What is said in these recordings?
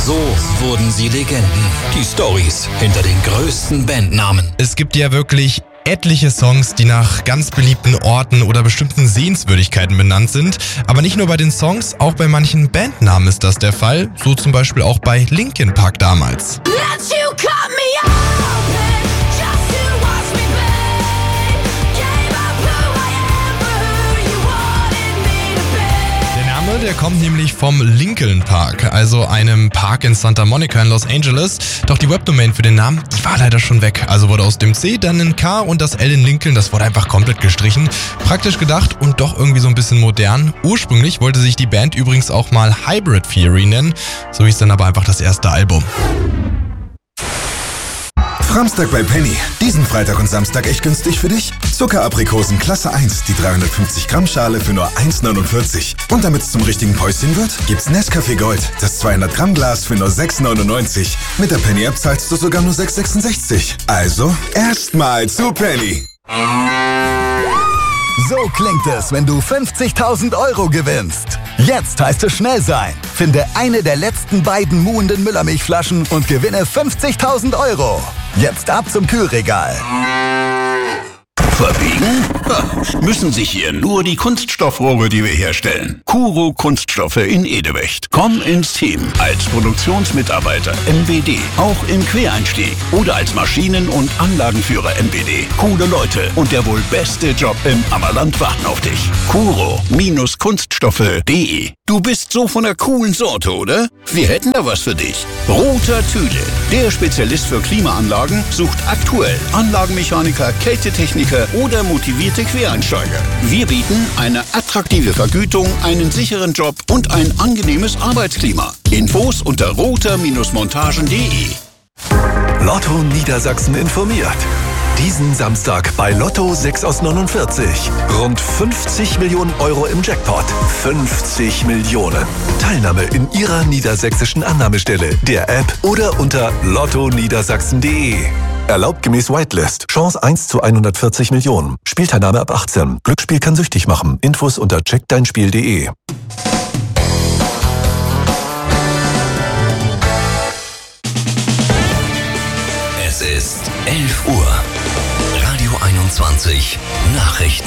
So wurden sie Legenden. Die Storys hinter den größten Bandnamen. Es gibt ja wirklich etliche Songs, die nach ganz beliebten Orten oder bestimmten Sehenswürdigkeiten benannt sind. Aber nicht nur bei den Songs, auch bei manchen Bandnamen ist das der Fall. So zum Beispiel auch bei Linkin Park damals. Der kommt nämlich vom Lincoln Park, also einem Park in Santa Monica in Los Angeles. Doch die Webdomain für den Namen, die war leider schon weg. Also wurde aus dem C dann ein K und das L in Lincoln, das wurde einfach komplett gestrichen. Praktisch gedacht und doch irgendwie so ein bisschen modern. Ursprünglich wollte sich die Band übrigens auch mal Hybrid Theory nennen. So hieß dann aber einfach das erste Album. Framstag bei Penny. Diesen Freitag und Samstag echt günstig für dich. Zuckeraprikosen Klasse 1, die 350 Gramm Schale für nur 1,49. Und damit es zum richtigen Päuschen wird, gibt's Nescafé Gold, das 200 Gramm Glas für nur 6,99. Mit der Penny App zahlst du sogar nur 6,66. Also erstmal zu Penny. So klingt es, wenn du 50.000 € gewinnst. Jetzt heißt es schnell sein. Finde eine der letzten beiden muhenden Müllermilchflaschen und gewinne 50.000 €. Jetzt ab zum Kühlregal. Verbiegen? Müssen sich hier nur die Kunststoffrohre, die wir herstellen. Kuro Kunststoffe in Edewecht. Komm ins Team als Produktionsmitarbeiter MBD, auch im Quereinstieg oder als Maschinen- und Anlagenführer MBD. Coole Leute und der wohl beste Job im Ammerland warten auf dich. Kuro-Kunststoffe.de. Du bist so von der coolen Sorte, oder? Wir hätten da was für dich. Roter Tüde, der Spezialist für Klimaanlagen, sucht aktuell Anlagenmechaniker, Kältetechniker oder motivierte Quereinsteiger. Wir bieten eine attraktive Vergütung, einen sicheren Job und ein angenehmes Arbeitsklima. Infos unter roter-montagen.de. Lotto Niedersachsen informiert. Diesen Samstag bei Lotto 6 aus 49. Rund 50 Millionen € im Jackpot. 50 Millionen. Teilnahme in Ihrer niedersächsischen Annahmestelle, der App oder unter lottoniedersachsen.de. Erlaubt gemäß Whitelist. Chance 1 zu 140 Millionen. Spielteilnahme ab 18. Glücksspiel kann süchtig machen. Infos unter checkdeinspiel.de. Es ist 11 Uhr. Radio 21 Nachrichten.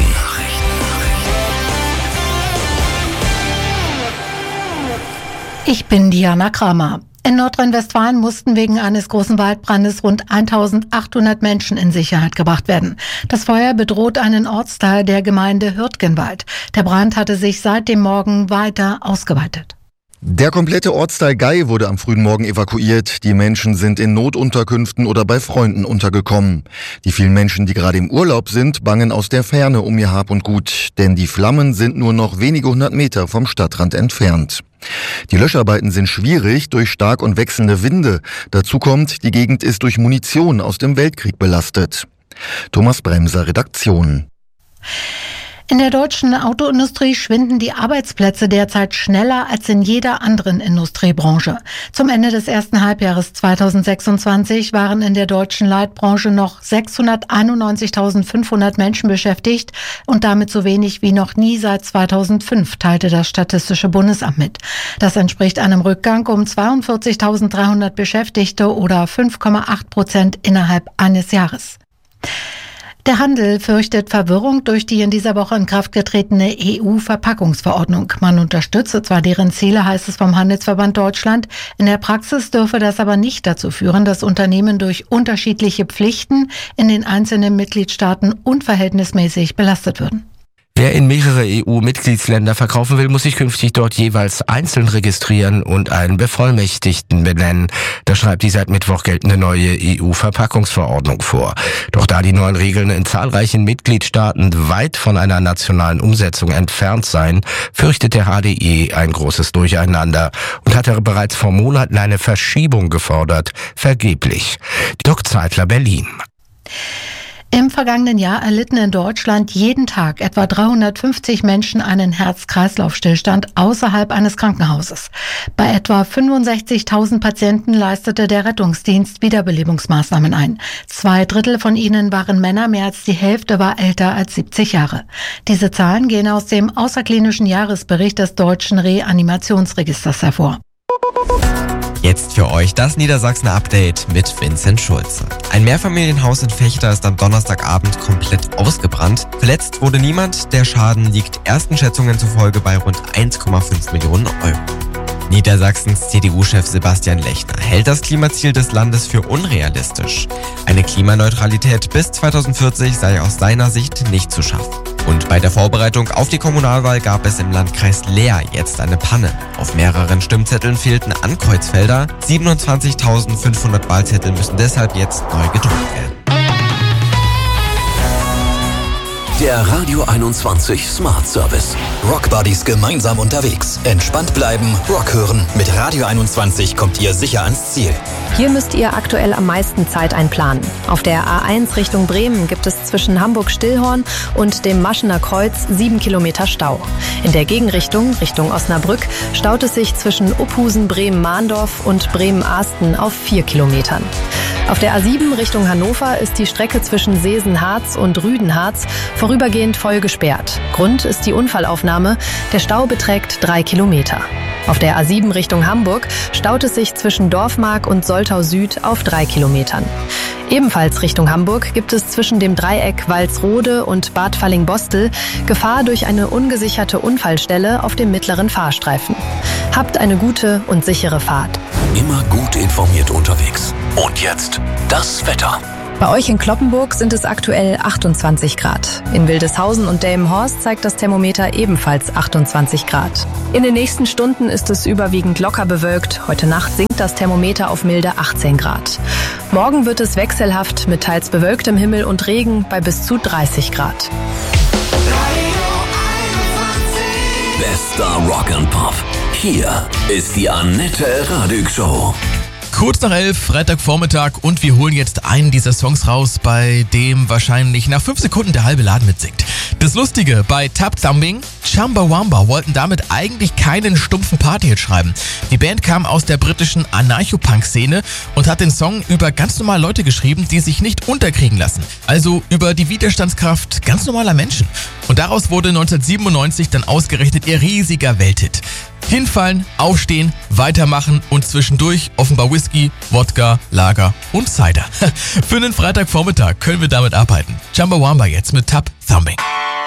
Ich bin Diana Kramer. In Nordrhein-Westfalen mussten wegen eines großen Waldbrandes rund 1.800 Menschen in Sicherheit gebracht werden. Das Feuer bedroht einen Ortsteil der Gemeinde Hürtgenwald. Der Brand hatte sich seit dem Morgen weiter ausgeweitet. Der komplette Ortsteil Gey wurde am frühen Morgen evakuiert. Die Menschen sind in Notunterkünften oder bei Freunden untergekommen. Die vielen Menschen, die gerade im Urlaub sind, bangen aus der Ferne um ihr Hab und Gut. Denn die Flammen sind nur noch wenige 100 Meter vom Stadtrand entfernt. Die Löscharbeiten sind schwierig durch stark und wechselnde Winde. Dazu kommt, die Gegend ist durch Munition aus dem Weltkrieg belastet. Thomas Bremser, Redaktion. In der deutschen Autoindustrie schwinden die Arbeitsplätze derzeit schneller als in jeder anderen Industriebranche. Zum Ende des ersten Halbjahres 2026 waren in der deutschen Leitbranche noch 691.500 Menschen beschäftigt und damit so wenig wie noch nie seit 2005, teilte das Statistische Bundesamt mit. Das entspricht einem Rückgang um 42.300 Beschäftigte oder 5,8% innerhalb eines Jahres. Der Handel fürchtet Verwirrung durch die in dieser Woche in Kraft getretene EU-Verpackungsverordnung. Man unterstütze zwar deren Ziele, heißt es vom Handelsverband Deutschland. In der Praxis dürfe das aber nicht dazu führen, dass Unternehmen durch unterschiedliche Pflichten in den einzelnen Mitgliedstaaten unverhältnismäßig belastet würden. Wer in mehrere EU-Mitgliedsländer verkaufen will, muss sich künftig dort jeweils einzeln registrieren und einen Bevollmächtigten benennen. Das schreibt die seit Mittwoch geltende neue EU-Verpackungsverordnung vor. Doch da die neuen Regeln in zahlreichen Mitgliedstaaten weit von einer nationalen Umsetzung entfernt seien, fürchtet der HDE ein großes Durcheinander und hat bereits vor Monaten eine Verschiebung gefordert. Vergeblich. Dirk Zeitler, Berlin. Im vergangenen Jahr erlitten in Deutschland jeden Tag etwa 350 Menschen einen Herz-Kreislauf-Stillstand außerhalb eines Krankenhauses. Bei etwa 65.000 Patienten leistete der Rettungsdienst Wiederbelebungsmaßnahmen ein. 2/3 von ihnen waren Männer, mehr als die Hälfte war älter als 70 Jahre. Diese Zahlen gehen aus dem außerklinischen Jahresbericht des Deutschen Reanimationsregisters hervor. Jetzt Jetzt für euch das Niedersachsen-Update mit Vincent Schulze. Ein Mehrfamilienhaus in Vechta ist am Donnerstagabend komplett ausgebrannt. Verletzt wurde niemand, der Schaden liegt ersten Schätzungen zufolge bei rund 1,5 Millionen Euro. Niedersachsens CDU-Chef Sebastian Lechner hält das Klimaziel des Landes für unrealistisch. Eine Klimaneutralität bis 2040 sei aus seiner Sicht nicht zu schaffen. Und bei der Vorbereitung auf die Kommunalwahl gab es im Landkreis Leer jetzt eine Panne. Auf mehreren Stimmzetteln fehlten Ankreuzfelder. 27.500 Wahlzettel müssen deshalb jetzt neu gedruckt werden. Der Radio 21 Smart Service. Rock Buddies gemeinsam unterwegs. Entspannt bleiben, Rock hören. Mit Radio 21 kommt ihr sicher ans Ziel. Hier müsst ihr aktuell am meisten Zeit einplanen. Auf der A1 Richtung Bremen gibt es zwischen Hamburg-Stillhorn und dem Maschener Kreuz 7 Kilometer Stau. In der Gegenrichtung, Richtung Osnabrück, staut es sich zwischen Uphusen, Bremen-Mahndorf und Bremen-Ahsten auf 4 Kilometern. Auf der A7 Richtung Hannover ist die Strecke zwischen Seesen-Harz und Rüden-Harz vorübergehend voll gesperrt. Grund ist die Unfallaufnahme. Der Stau beträgt 3 Kilometer. Auf der A7 Richtung Hamburg staut es sich zwischen Dorfmark und Soltau Süd auf 3 Kilometern. Ebenfalls Richtung Hamburg gibt es zwischen dem Dreieck Walsrode und Bad Falling-Bostel Gefahr durch eine ungesicherte Unfallstelle auf dem mittleren Fahrstreifen. Habt eine gute und sichere Fahrt. Immer gut informiert unterwegs. Und jetzt das Wetter. Bei euch in Cloppenburg sind es aktuell 28 Grad. In Wildeshausen und Delmenhorst zeigt das Thermometer ebenfalls 28 Grad. In den nächsten Stunden ist es überwiegend locker bewölkt. Heute Nacht sinkt das Thermometer auf milde 18 Grad. Morgen wird es wechselhaft mit teils bewölktem Himmel und Regen bei bis zu 30 Grad. Bester Rock and Pop. Hier ist die Annette Radig Show. Kurz nach 11, Freitagvormittag, und wir holen jetzt einen dieser Songs raus, bei dem wahrscheinlich nach 5 Sekunden der halbe Laden mitsingt. Das Lustige, bei Tap Thumping, Chumbawamba wollten damit eigentlich keinen stumpfen Partyhit schreiben. Die Band kam aus der britischen Anarcho-Punk-Szene und hat den Song über ganz normale Leute geschrieben, die sich nicht unterkriegen lassen. Also über die Widerstandskraft ganz normaler Menschen. Und daraus wurde 1997 dann ausgerechnet ihr riesiger Welthit. Hinfallen, aufstehen, weitermachen und zwischendurch offenbar Whisky, Wodka, Lager und Cider. Für einen Freitagvormittag können wir damit arbeiten. Chumbawamba jetzt mit Tap Thumping.